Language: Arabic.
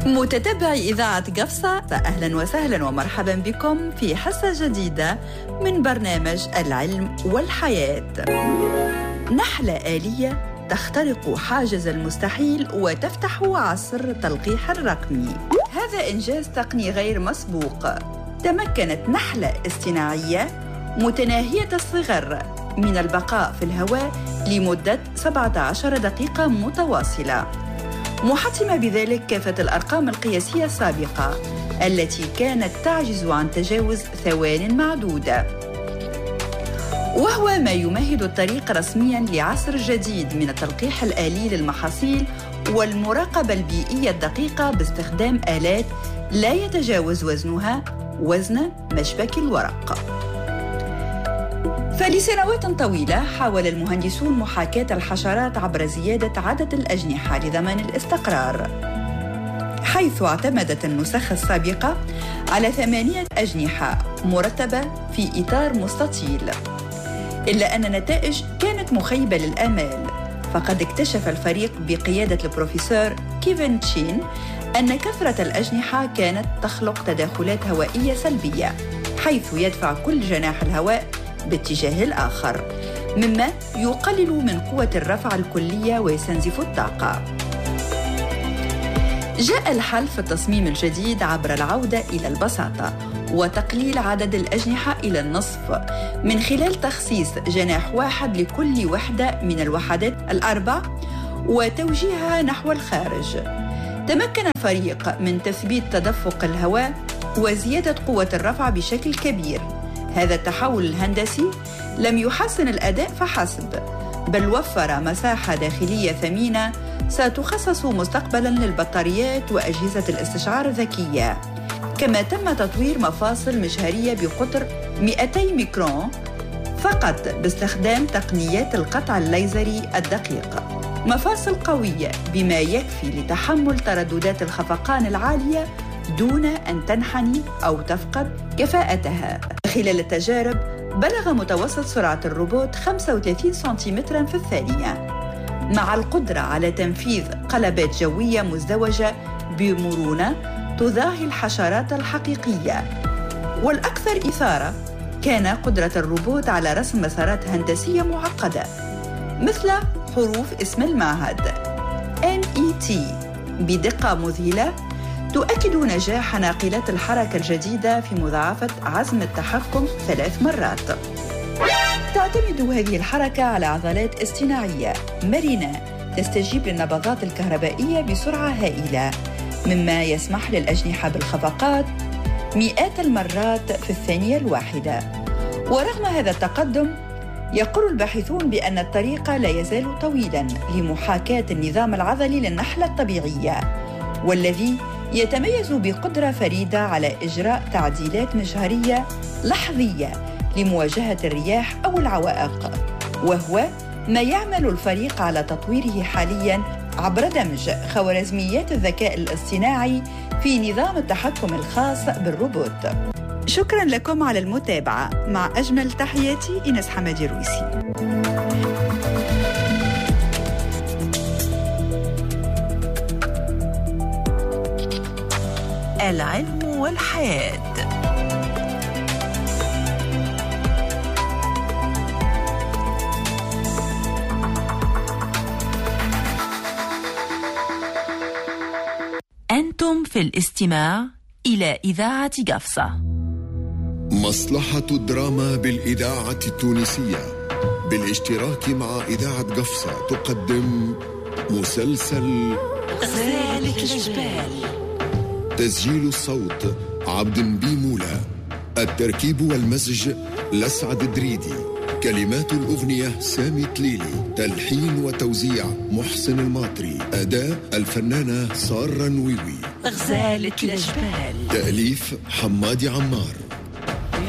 متتبعي إذاعة قفصة، فأهلا وسهلا ومرحبا بكم في حصة جديدة من برنامج العلم والحياة. نحلة آلية تخترق حاجز المستحيل وتفتح عصر التلقيح الرقمي. هذا إنجاز تقني غير مسبوق. تمكنت نحلة اصطناعية متناهية الصغر من البقاء في الهواء لمدة 17 دقيقة متواصلة، محطمة بذلك كافة الأرقام القياسية السابقة التي كانت تعجز عن تجاوز ثوان معدودة، وهو ما يمهد الطريق رسمياً لعصر جديد من التلقيح الآلي للمحاصيل والمراقبة البيئية الدقيقة باستخدام آلات لا يتجاوز وزنها وزن مشبك الورق. فلسنوات طويلة حاول المهندسون محاكاة الحشرات عبر زيادة عدد الأجنحة لضمان الاستقرار، حيث اعتمدت النسخ السابقة على 8 أجنحة مرتبة في إطار مستطيل، إلا أن النتائج كانت مخيبة للآمال. فقد اكتشف الفريق بقيادة البروفيسور كيفن تشين أن كثرة الأجنحة كانت تخلق تداخلات هوائية سلبية، حيث يدفع كل جناح الهواء باتجاه الآخر، مما يقلل من قوة الرفع الكلية ويستنزف الطاقة. جاء الحل في التصميم الجديد عبر العودة إلى البساطة وتقليل عدد الأجنحة إلى النصف من خلال تخصيص جناح واحد لكل وحدة من الوحدات الأربع وتوجيهها نحو الخارج. تمكن الفريق من تثبيت تدفق الهواء وزيادة قوة الرفع بشكل كبير. هذا التحول الهندسي لم يحسن الأداء فحسب، بل وفر مساحة داخلية ثمينة ستخصص مستقبلاً للبطاريات وأجهزة الاستشعار الذكية. كما تم تطوير مفاصل مجهرية بقطر 200 ميكرون فقط باستخدام تقنيات القطع الليزري الدقيق، مفاصل قوية بما يكفي لتحمل ترددات الخفقان العالية دون أن تنحني أو تفقد كفاءتها. خلال التجارب بلغ متوسط سرعة الروبوت 35 سنتيمتراً في الثانية، مع القدرة على تنفيذ قلبات جوية مزدوجة بمرونة تضاهي الحشرات الحقيقية. والأكثر إثارة كان قدرة الروبوت على رسم مسارات هندسية معقدة مثل حروف اسم المعهد NET بدقة مذهلة، تؤكد نجاح ناقلات الحركة الجديدة في مضاعفة عزم التحكم 3 مرات. تعتمد هذه الحركة على عضلات اصطناعية مرنة تستجيب للنبضات الكهربائية بسرعة هائلة، مما يسمح للأجنحة بالخفقات مئات المرات في الثانية الواحدة. ورغم هذا التقدم، يقول الباحثون بأن الطريق لا يزال طويلاً لمحاكاة النظام العضلي للنحلة الطبيعية، والذي يتميز بقدرة فريدة على إجراء تعديلات مجهرية لحظية لمواجهة الرياح أو العوائق، وهو ما يعمل الفريق على تطويره حالياً عبر دمج خوارزميات الذكاء الاصطناعي في نظام التحكم الخاص بالروبوت. شكراً لكم على المتابعة. مع أجمل تحياتي إنس حمادي رويسي. العلم والحياة. أنتم في الاستماع إلى إذاعة قفصة. مصلحة الدراما بالإذاعة التونسية بالاشتراك مع إذاعة قفصة تقدم مسلسل غزالة الجبال. تسجيل الصوت عبد بي مولا، التركيب والمزج لسعد الدريدي، كلمات الأغنية سامي تليلي، تلحين وتوزيع محسن الماطري، أداء الفنانة سارة نويوي. غزالة الجبال، تأليف حمادي عمار.